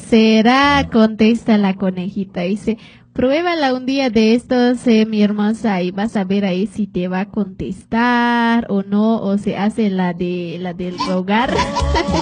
será? Contesta la conejita. Dice, pruébala un día de estos, mi hermosa, y vas a ver ahí si te va a contestar o no, o se hace la del rogar.